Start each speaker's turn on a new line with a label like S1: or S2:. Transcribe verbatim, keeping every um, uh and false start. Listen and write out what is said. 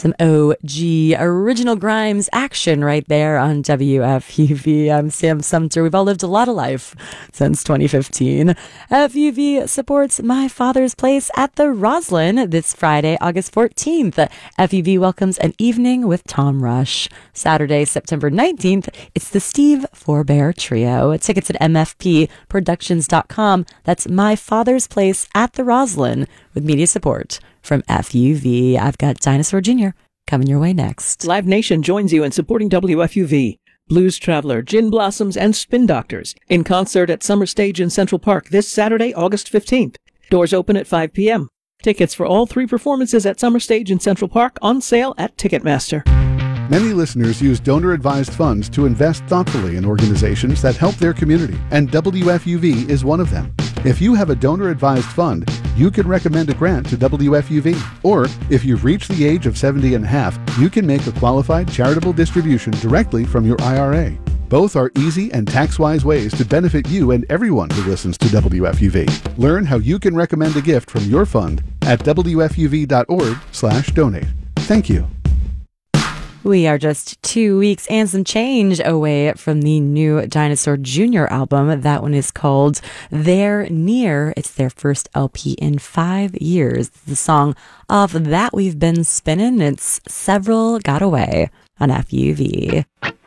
S1: Some O G original Grimes action right there on W F U V. I'm Sam Sumter. We've all lived a lot of life since twenty fifteen. F U V supports My Father's Place at the Roslyn this Friday, August fourteenth. F U V welcomes An Evening with Tom Rush. Saturday, September nineteenth, it's the Steve Forbear Trio. Tickets at m f p productions dot com. That's My Father's Place at the Roslyn with media support from F U V. I've got Dinosaur Junior coming your way next.
S2: Live Nation joins you in supporting W F U V. Blues Traveler, Gin Blossoms, and Spin Doctors in concert at Summer Stage in Central Park this Saturday, August fifteenth. Doors open at five p.m. Tickets for all three performances at Summer Stage in Central Park on sale at Ticketmaster.
S3: Many listeners use donor-advised funds to invest thoughtfully in organizations that help their community, and W F U V is one of them. If you have a donor-advised fund, you can recommend a grant to W F U V. Or, if you've reached the age of seventy and a half, you can make a qualified charitable distribution directly from your I R A. Both are easy and tax-wise ways to benefit you and everyone who listens to W F U V. Learn how you can recommend a gift from your fund at w f u v dot org slash donate. Thank you.
S1: We are just two weeks and some change away from the new Dinosaur Junior album. That one is called They're Near. It's their first L P in five years. The song off that we've been spinning, it's Several Got Away on F U V.